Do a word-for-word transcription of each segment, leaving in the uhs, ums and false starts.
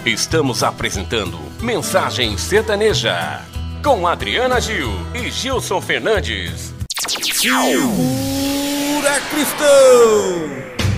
Estamos apresentando Mensagem Sertaneja com Adriana Gil e Gilson Fernandes. Segura, cristão!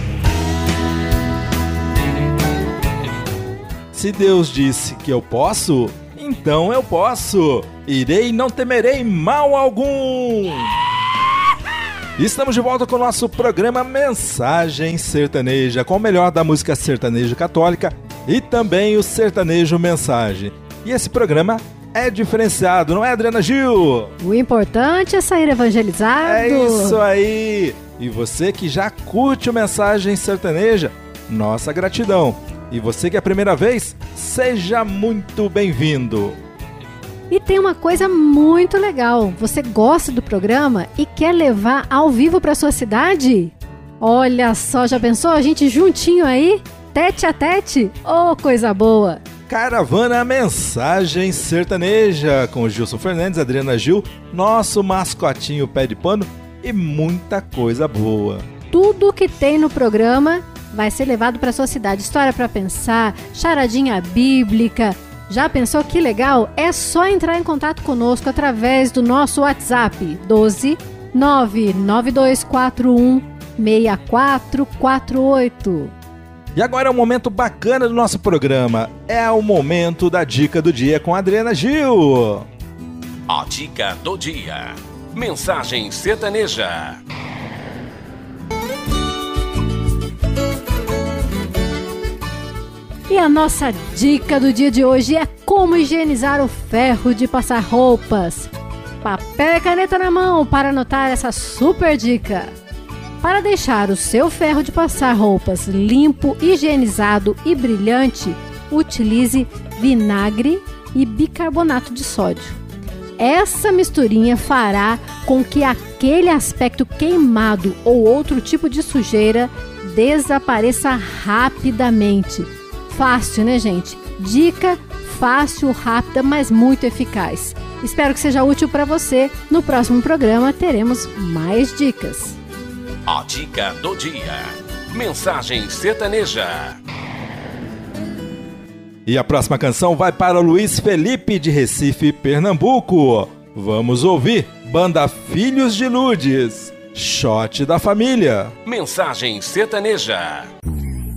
Se Deus disse que eu posso, então eu posso. Irei e não temerei mal algum. Estamos de volta com o nosso programa Mensagem Sertaneja, com o melhor da música sertaneja católica e também o sertanejo mensagem. E esse programa é diferenciado, não é, Adriana Gil? O importante é sair evangelizado. É isso aí. E você que já curte o Mensagem Sertaneja, nossa gratidão. E você que é a primeira vez, seja muito bem-vindo. E tem uma coisa muito legal. Você gosta do programa e quer levar ao vivo para sua cidade? Olha só, já pensou a gente juntinho aí? Tete a tete? Oh, coisa boa! Caravana Mensagem Sertaneja, com Gilson Fernandes, Adriana Gil, nosso mascotinho pé de pano e muita coisa boa. Tudo que tem no programa vai ser levado para sua cidade. História para pensar, charadinha bíblica. Já pensou que legal? É só entrar em contato conosco através do nosso WhatsApp doze nove nove dois quatro um seis quatro quatro oito. E agora é um momento bacana do nosso programa. É o momento da Dica do Dia com a Adriana Gil. A Dica do Dia. Mensagem Sertaneja. E a nossa dica do dia de hoje é como higienizar o ferro de passar roupas. Papel e caneta na mão para anotar essa super dica. Para deixar o seu ferro de passar roupas limpo, higienizado e brilhante, utilize vinagre e bicarbonato de sódio. Essa misturinha fará com que aquele aspecto queimado ou outro tipo de sujeira desapareça rapidamente. Fácil, né, gente? Dica fácil, rápida, mas muito eficaz. Espero que seja útil para você. No próximo programa teremos mais dicas. A Dica do Dia. Mensagem Sertaneja. E a próxima canção vai para o Luiz Felipe de Recife, Pernambuco. Vamos ouvir Banda Filhos de Lourdes, Shot da Família. Mensagem Sertaneja.